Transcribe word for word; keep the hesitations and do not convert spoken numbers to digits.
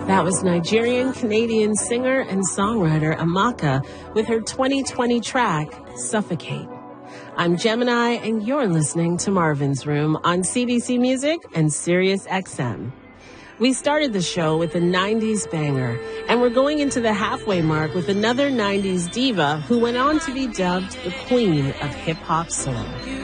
That was Nigerian-Canadian singer and songwriter Amaka with her twenty twenty track, Suffocate. I'm Gemini, and you're listening to Marvin's Room on C B C Music and Sirius X M. We started the show with a nineties banger, and we're going into the halfway mark with another nineties diva who went on to be dubbed the Queen of Hip Hop Soul.